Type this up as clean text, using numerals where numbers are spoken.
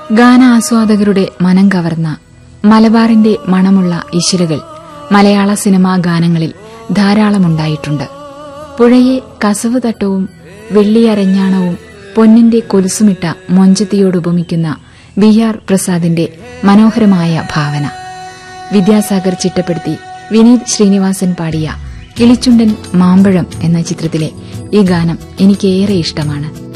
ഗാനാസ്വാദകരുടെ മനം കവർന്ന മലബാറിന്റെ മണമുള്ള ഇശലുകൾ മലയാള സിനിമാ ഗാനങ്ങളിൽ ധാരാളമുണ്ടായിട്ടുണ്ട്. പുഴയെ കസവ് തട്ടവും വെള്ളിയരഞ്ഞാണവും പൊന്നിന്റെ കൊലുസുമിട്ട മൊഞ്ചത്തിയോടുപമിക്കുന്ന വി.ആർ. പ്രസാദിന്റെ മനോഹരമായ ഭാവന. വിദ്യാസാഗർ ചിട്ടപ്പെടുത്തി വിനീത് ശ്രീനിവാസൻ പാടിയ കിളിച്ചുണ്ടൻ മാമ്പഴം എന്ന ചിത്രത്തിലെ ഈ ഗാനം എനിക്കേറെ ഇഷ്ടമാണ്.